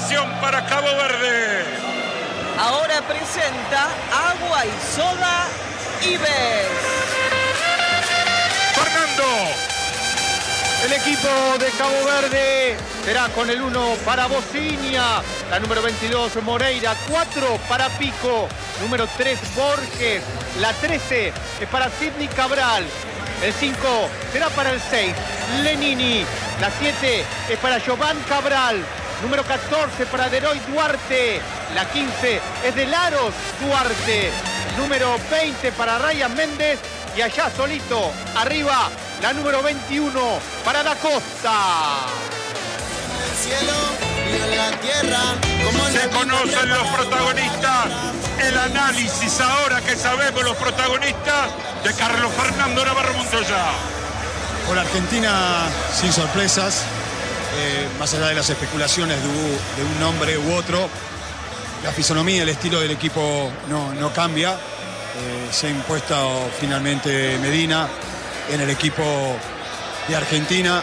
anotación para Cabo Verde. Ahora presenta Agua y Soda Ives. Fernando. El equipo de Cabo Verde será con el 1 para Bocinia, la número 22 Moreira, 4 para Pico, número 3 Borges, la 13 es para Sidney Cabral, el 5 será para el 6 Lenini, la 7 es para Giovanni Cabral, número 14 para Deroy Duarte, la 15 es de Laros Duarte, número 20 para Ryan Méndez y allá solito, arriba, la número 21 para Da Costa. Se conocen los protagonistas, el análisis ahora que sabemos los protagonistas de Carlos Fernando Navarro Montoya. Por Argentina sin sorpresas, más allá de las especulaciones de un nombre u otro, la fisonomía, el estilo del equipo no cambia. Se ha impuesto finalmente Medina en el equipo de Argentina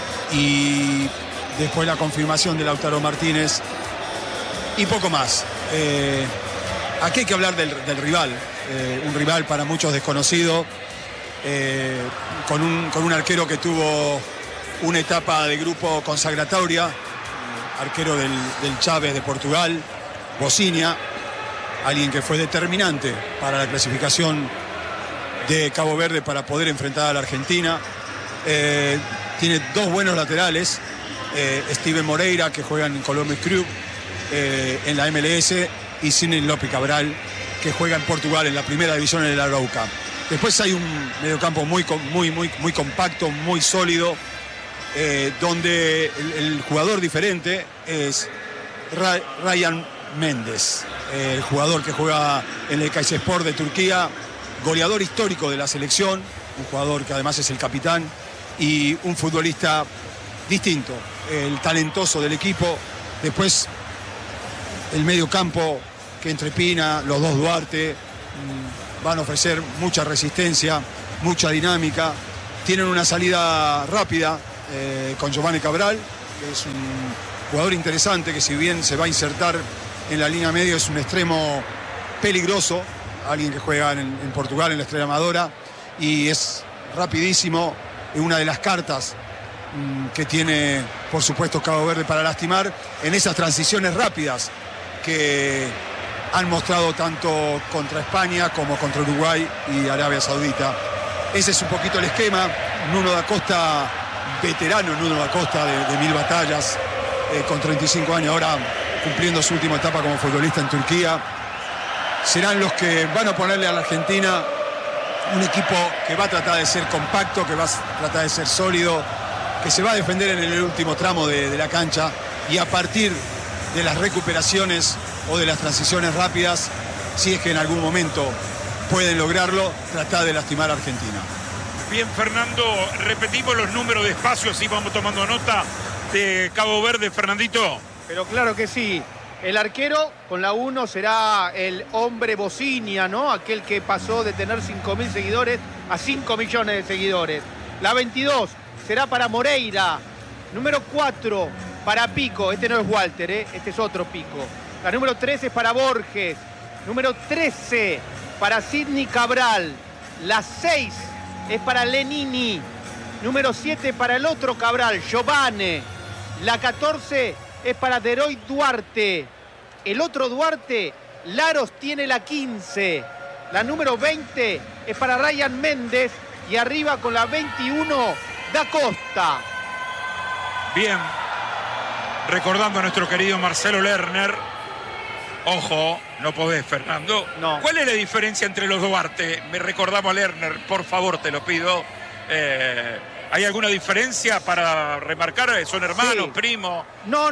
y después la confirmación de Lautaro Martínez y poco más. Aquí hay que hablar del rival, un rival para muchos desconocido, con un arquero que tuvo una etapa de grupo consagratoria, arquero del Chávez de Portugal, Bocinia, alguien que fue determinante para la clasificación de Cabo Verde para poder enfrentar a la Argentina. Tiene dos buenos laterales, Steven Moreira, que juega en Columbus Crew en la MLS, y Sidney López Cabral, que juega en Portugal en la primera división en el Arauca. Después hay un mediocampo muy compacto, muy sólido, donde el jugador diferente es Ryan Méndez, el jugador que juega en el Kayserispor de Turquía, goleador histórico de la selección, un jugador que además es el capitán y un futbolista distinto, el talentoso del equipo. Después el medio campo que entre Pina, los dos Duarte, van a ofrecer mucha resistencia, mucha dinámica. Tienen una salida rápida con Giovanni Cabral, que es un jugador interesante que, si bien se va a insertar en la línea medio, es un extremo peligroso, alguien que juega en Portugal en la Estrella Amadora, y es rapidísimo, es una de las cartas que tiene, por supuesto, Cabo Verde para lastimar en esas transiciones rápidas que han mostrado tanto contra España como contra Uruguay y Arabia Saudita. Ese es un poquito el esquema. Nuno da Costa, veterano Nuno da Costa de 1000 batallas, con 35 años, ahora cumpliendo su última etapa como futbolista en Turquía. Serán los que van a ponerle a la Argentina un equipo que va a tratar de ser compacto, que va a tratar de ser sólido, que se va a defender en el último tramo de la cancha, y a partir de las recuperaciones o de las transiciones rápidas, si es que en algún momento pueden lograrlo, tratar de lastimar a Argentina. Bien, Fernando, repetimos los números despacio, así vamos tomando nota de Cabo Verde, Fernandito. Pero claro que sí. El arquero con la 1 será el hombre Bocinia, ¿no? Aquel que pasó de tener 5.000 seguidores a 5 millones de seguidores. La 22 será para Moreira. Número 4 para Pico. Este no es Walter, este es otro Pico. La número 13 es para Borges. Número 13 para Sidney Cabral. La 6 es para Lenini. Número 7 para el otro Cabral, Giovanni. La 14 es para Deroy Duarte. El otro Duarte, Laros, tiene la 15. La número 20 es para Ryan Méndez. Y arriba con la 21, Da Costa. Bien. Recordando a nuestro querido Marcelo Lerner. Ojo, no podés, Fernando. No. ¿Cuál es la diferencia entre los Duarte? Me recordamos a Lerner, por favor, te lo pido. ¿Hay alguna diferencia para remarcar? ¿Son hermanos, sí, primos? No.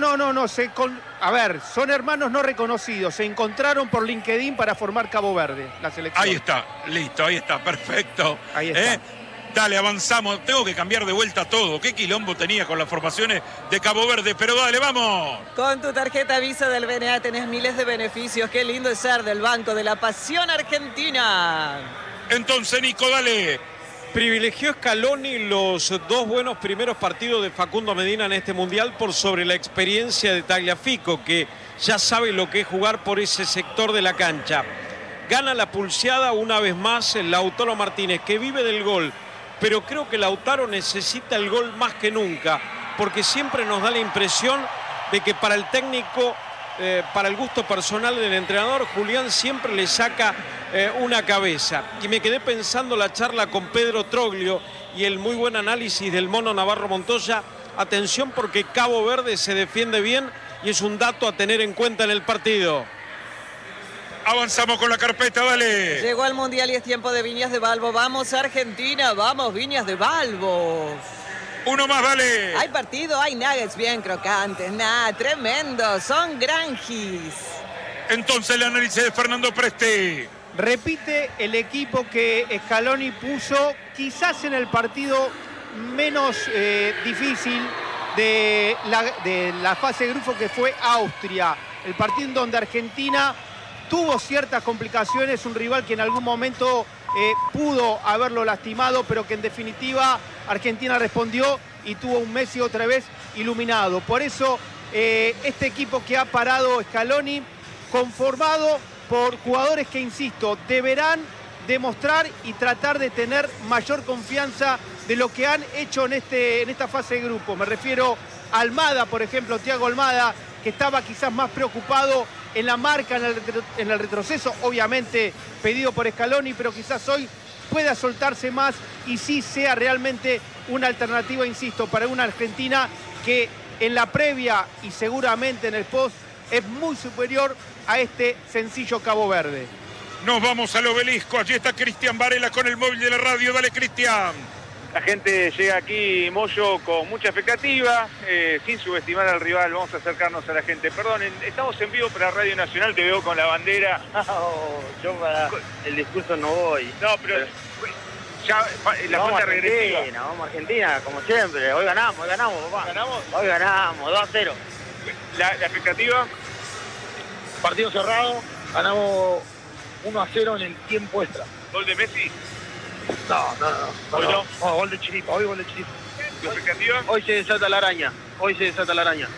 A ver, son hermanos no reconocidos. Se encontraron por LinkedIn para formar Cabo Verde, la selección. Ahí está, listo, ahí está, perfecto. Ahí está. Dale, avanzamos. Tengo que cambiar de vuelta todo. Qué quilombo tenía con las formaciones de Cabo Verde, pero dale, vamos. Con tu tarjeta Visa del BNA tenés miles de beneficios. Qué lindo es ser del Banco de la Pasión Argentina. Entonces, Nico, dale. Privilegió Scaloni los 2 buenos primeros partidos de Facundo Medina en este Mundial por sobre la experiencia de Tagliafico, que ya sabe lo que es jugar por ese sector de la cancha. Gana la pulseada una vez más el Lautaro Martínez, que vive del gol, pero creo que Lautaro necesita el gol más que nunca, porque siempre nos da la impresión de que para el técnico, para el gusto personal del entrenador, Julián siempre le saca una cabeza. Y me quedé pensando la charla con Pedro Troglio y el muy buen análisis del Mono Navarro Montoya. Atención, porque Cabo Verde se defiende bien y es un dato a tener en cuenta en el partido. Avanzamos con la carpeta, dale. Llegó al Mundial y es tiempo de Viñas de Balbo. Vamos Argentina, vamos Viñas de Balbo. Uno más, dale. Hay partido, hay nuggets bien crocantes, tremendos, son granjis. Entonces el análisis de Fernando Preste. Repite el equipo que Scaloni puso quizás en el partido menos difícil de la fase de grupo, que fue Austria. El partido en donde Argentina tuvo ciertas complicaciones, un rival que en algún momento pudo haberlo lastimado, pero que en definitiva Argentina respondió y tuvo un Messi otra vez iluminado. Por eso este equipo que ha parado Scaloni, conformado por jugadores que, insisto, deberán demostrar y tratar de tener mayor confianza de lo que han hecho en esta fase de grupo. Me refiero a Almada, por ejemplo, Thiago Almada, que estaba quizás más preocupado en la marca, en el retroceso, obviamente pedido por Scaloni, pero quizás hoy pueda soltarse más y sí sea realmente una alternativa, insisto, para una Argentina que en la previa y seguramente en el post es muy superior a este sencillo Cabo Verde. Nos vamos al Obelisco, allí está Cristian Varela con el móvil de la radio. Dale, Cristian. La gente llega aquí, Moyo, con mucha expectativa, sin subestimar al rival. Vamos a acercarnos a la gente. Perdón, estamos en vivo para Radio Nacional, te veo con la bandera. No, yo para el discurso no voy. No, pero ya la cuenta regresiva. Vamos a Argentina, como siempre. Hoy ganamos, papá. ¿Ganamos? Hoy ganamos, 2-0. ¿La expectativa? Partido cerrado, ganamos 1-0 en el tiempo extra. ¿Gol de Messi? No. ¿Hoy no? No, gol de Chiripa, hoy gol de Chiripa. ¿Tu expectativa? Hoy se desata la araña.